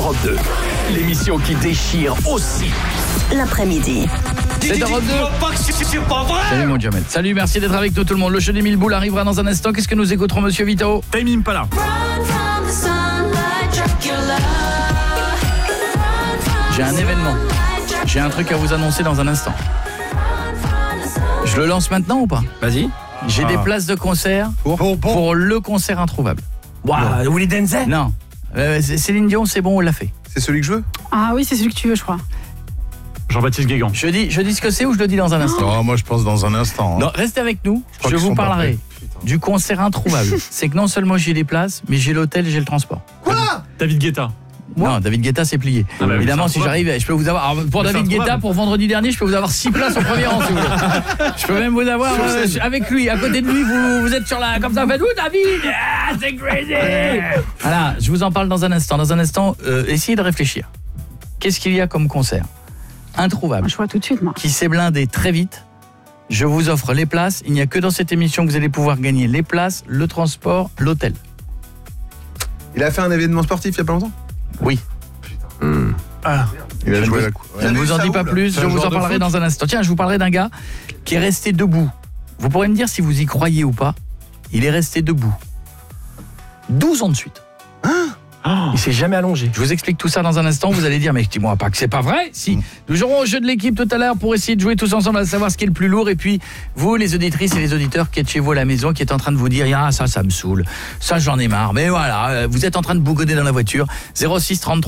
Europe 2. L'émission qui déchire aussi l'après-midi. C'est Europe 2. C'est pas vrai. Salut mon Jamel. Salut, merci d'être avec nous tout le monde. Le jeu des 1000 boules arrivera dans un instant. Qu'est-ce que nous écouterons, monsieur Vito? Tame Impala. J'ai un événement. J'ai un truc à vous annoncer dans un instant. Je le lance maintenant ou pas? Vas-y. J'ai des places de concert pour le concert introuvable. Waouh, Willy Denzel? Non. Céline Dion, c'est bon, on l'a fait. C'est celui que je veux? Ah oui, c'est celui que tu veux, je crois. Jean-Baptiste Guégan. Je dis ce que c'est ou je le dis dans un instant? Oh, moi je pense dans un instant. Non, restez avec nous. crois Je qu'ils vous sont pas parlerai prêts. du concert introuvable. C'est que non seulement j'ai les places, mais j'ai l'hôtel et j'ai le transport. Quoi? David Guetta. Non, David Guetta c'est plié. Ah bah oui, Évidemment, c'est si j'arrive, je peux vous avoir. Alors, pour Mais David c'est Guetta, introuvable. pour vendredi dernier, je peux vous avoir 6 places au premier rang si vous voulez. Je peux même vous avoir avec lui, à côté de lui, vous êtes sur la comme ça, faites-vous David, c'est crazy. Voilà, je vous en parle dans un instant. Dans un instant, essayez de réfléchir. Qu'est-ce qu'il y a comme concert introuvable Je vois tout de suite, moi. qui s'est blindé très vite? Je vous offre les places. Il n'y a que dans cette émission que vous allez pouvoir gagner les places, le transport, l'hôtel. Il a fait un événement sportif il y a pas longtemps? Oui. Il a joué à la Je ne vous en dis pas plus, je vous en parlerai dans un instant. Tiens, je vous parlerai d'un gars qui est resté debout. Vous pourrez me dire si vous y croyez ou pas. Il est resté debout 12 ans de suite. Il s'est jamais allongé. Je vous explique tout ça dans un instant. Vous allez dire, mais dis-moi pas que c'est pas vrai. Si, nous jouerons au jeu de l'équipe tout à l'heure pour essayer de jouer tous ensemble à savoir ce qui est le plus lourd. Et puis, vous, les auditrices et les auditeurs qui êtes chez vous à la maison, qui êtes en train de vous dire, ah, ça me saoule. Ça, j'en ai marre. Mais voilà, vous êtes en train de bougonner dans la voiture. 06 33